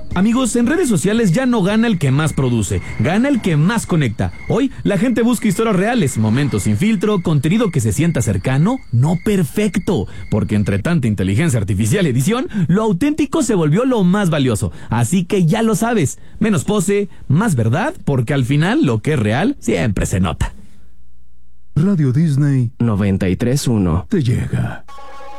Amigos, en redes sociales ya no gana el que más produce, gana el que más conecta. Hoy la gente busca historias reales, momentos sin filtro, contenido que se sienta cercano, no perfecto. Porque entre tanta inteligencia artificial y edición, lo auténtico se volvió lo más valioso. Así que ya lo sabes, menos pose, más verdad, porque al final lo que es real siempre se nota. Radio Disney 93.1 te llega.